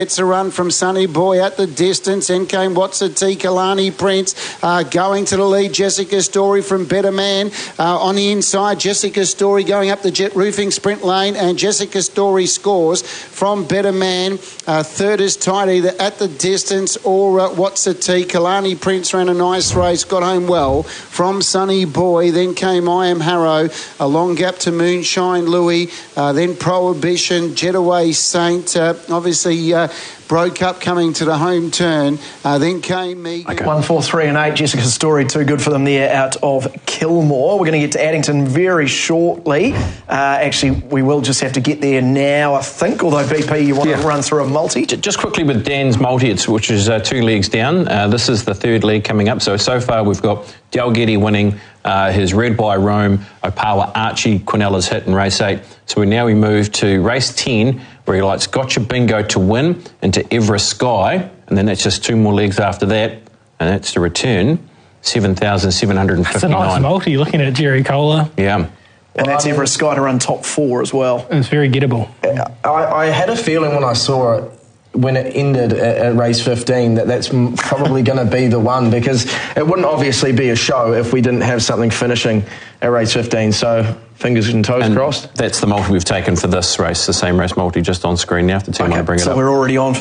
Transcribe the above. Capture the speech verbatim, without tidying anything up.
It's a run from Sunny Boy at the distance. In came Watsati Kalani Prince uh, going to the lead. Jessica Story from Better Man uh, on the inside. Jessica Story going up the Jet Roofing sprint lane, and Jessica Story scores from Better Man. Uh, third is Tidy at the distance, or uh, Watsati Kalani Prince ran a nice race, got home well from Sunny Boy. Then came I Am Harrow, a long gap to Moonshine Louis, uh, then Prohibition, Jetaway Saint, uh, obviously uh, broke up coming to the home turn. Uh, then came me. Okay. One, four, three, and eight. Jessica Story, too good for them there out of Kilmore. We're going to get to Addington very shortly. Uh, actually, we will just have to get there now, I think. Although B P, you want yeah. to run through a multi? Just quickly with Dan's multi, it's, which is uh, two legs down. Uh, this is the third leg coming up. So so far we've got Dalgetty winning. Uh, his Red by Rome, Opawa, Archie, Quinella's hit in race eight. So we now we move to race ten, where he likes Gotcha Bingo to win into Everest Sky, and then that's just two more legs after that, and that's the return, seven thousand seven hundred fifty-nine. That's a nice multi, looking at Jerry Kohler. Yeah. And well, that's I mean, Everest Sky to run top four as well. It's very gettable. I, I had a feeling when I saw it, when it ended at, at race fifteen, that that's probably going to be the one, because it wouldn't obviously be a show if we didn't have something finishing at race fifteen. So fingers and toes and crossed. That's the multi we've taken for this race, the same race multi just on screen now. If the team okay, want to bring it so up. We're already on.